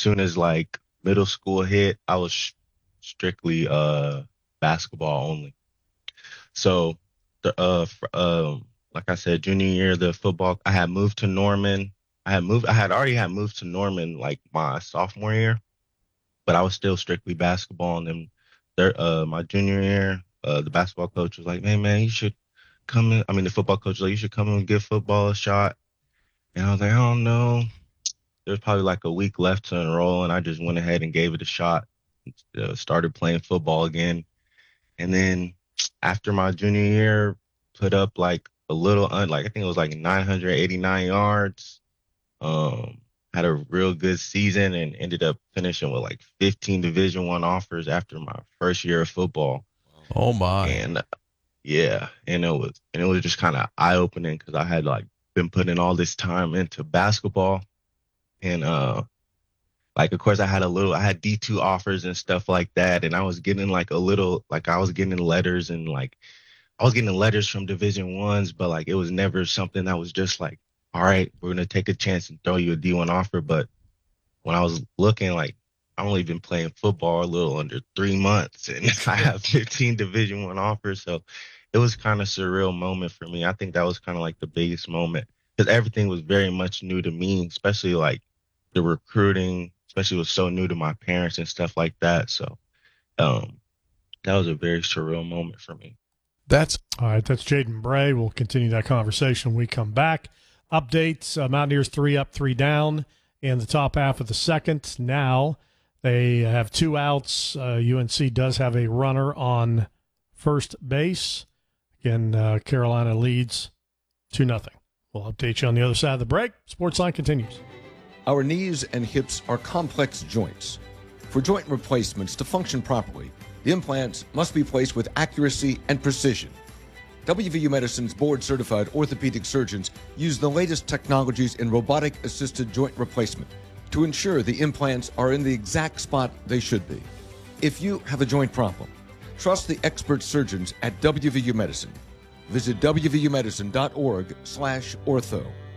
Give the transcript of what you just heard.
soon as like middle school hit, I was strictly basketball only. So the like I said, junior year, the football, I had moved to Norman. I had already had moved to Norman like my sophomore year, but I was still strictly basketball. And then my junior year, the basketball coach was like, man, you should come in. I mean, the football coach was like, you should come in and give football a shot. And I was like, I don't know. There was probably like a week left to enroll, and I just went ahead and gave it a shot. Started playing football again. And then after my junior year, put up like a little, like I think it was like 989 yards. Had a real good season and ended up finishing with like 15 Division One offers after my first year of football. Oh my! And yeah, and it was just kind of eye opening because I had like been putting all this time into basketball, and like of course I had D2 offers and stuff like that, and I was getting like a little like I was getting letters and like I was getting letters from Division Ones, but like it was never something that was just like, all right, we're gonna take a chance and throw you a D1 offer. But when I was looking, like I've only been playing football a little under 3 months, and I have 15 Division One offers, so it was kind of surreal moment for me. I think that was kind of like the biggest moment because everything was very much new to me, especially like the recruiting, especially was so new to my parents and stuff like that. So um, that was a very surreal moment for me. That's all right. That's Jaden Bray. We'll continue that conversation when we come back. Updates: Mountaineers 3 up, 3 down in the top half of the second. Now they have 2 outs. UNC does have a runner on first base. Again, Carolina leads 2-0. We'll update you on the other side of the break. Sportsline continues. Our knees and hips are complex joints. For joint replacements to function properly, the implants must be placed with accuracy and precision. WVU Medicine's board-certified orthopedic surgeons use the latest technologies in robotic-assisted joint replacement to ensure the implants are in the exact spot they should be. If you have a joint problem, trust the expert surgeons at WVU Medicine. Visit wvumedicine.org/ortho.